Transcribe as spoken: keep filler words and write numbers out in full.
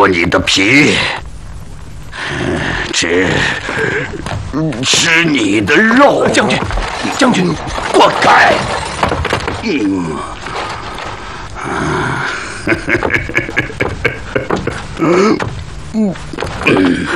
剥你的皮，吃吃你的肉。 将军，将军， 活该！嗯。嗯。嗯。